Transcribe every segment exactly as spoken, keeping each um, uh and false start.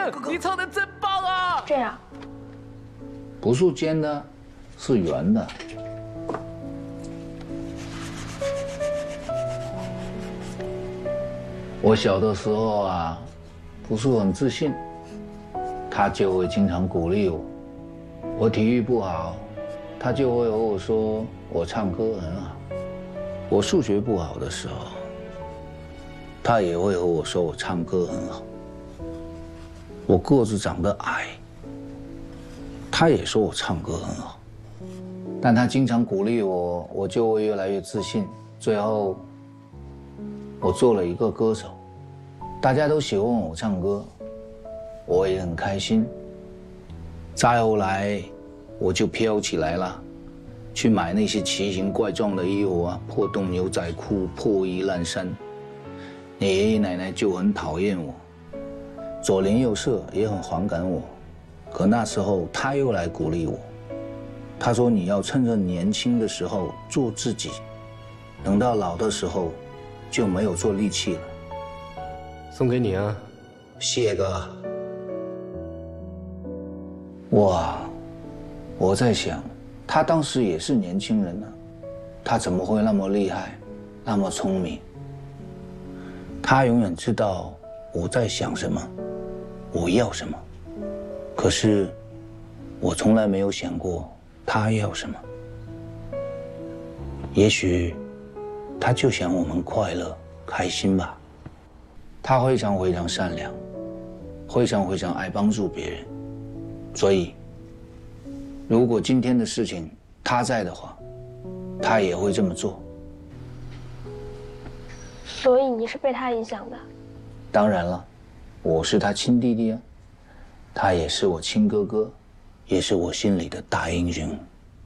你唱的真棒啊！ 这样， 不是尖的，是圆的。我小的时候啊，不是很自信，他就会经常鼓励我。我体育不好，他就会和我说我唱歌很好。我数学不好的时候，他也会和我说我唱歌很好。我个子长得矮，他也说我唱歌很好。但他经常鼓励我，我就会越来越自信。最后，我做了一个歌手，大家都喜欢我唱歌，我也很开心。再后来，我就飘起来了，去买那些奇形怪状的衣服啊，破洞牛仔裤、破衣烂衫。你爷爷奶奶就很讨厌我，左邻右舍也很反感我。可那时候他又来鼓励我，他说你要趁着年轻的时候做自己，等到老的时候就没有做力气了。 送给你啊， 谢哥。哇，我在想，他当时也是年轻人呢，他怎么会那么厉害，那么聪明？他永远知道我在想什么，我要什么。可是，我从来没有想过他要什么。也许，他就想我们快乐、开心吧。他非常非常善良，非常非常爱帮助别人，所以，如果今天的事情他在的话，他也会这么做。 所以你是被他影响的？ 当然了，我是他亲弟弟啊，他也是我亲哥哥，也是我心里的大英雄。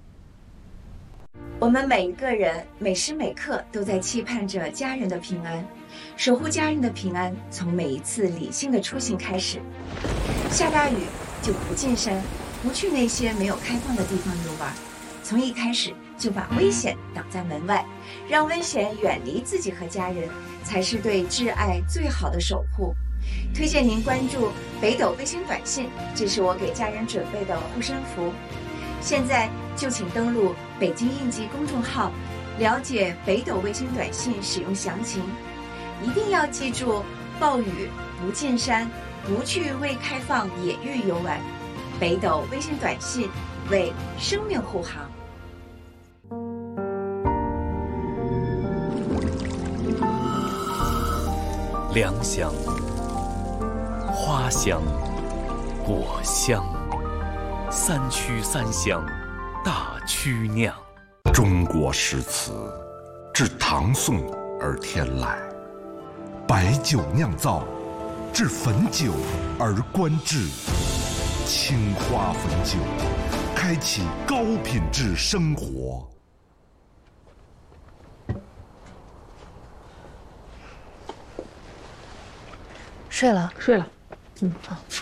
我们每一个人每时每刻都在期盼着家人的平安，守护家人的平安，从每一次理性的出行开始。下大雨就不进山，不去那些没有开放的地方游玩，从一开始就把危险挡在门外，让危险远离自己和家人，才是对挚爱最好的守护。推荐您关注北斗卫星短信，这是我给家人准备的护身符。现在就请登录北京应急公众号，了解北斗卫星短信使用详情。一定要记住，暴雨不进山，不去未开放野域游玩。北斗卫星短信为生命护航。 良香、花香、果香，三曲三香，大曲酿。 中国诗词自唐宋而天来，白酒酿造，至汾酒而观致。青花汾酒，开启高品质生活。 睡了， 睡了。嗯，好。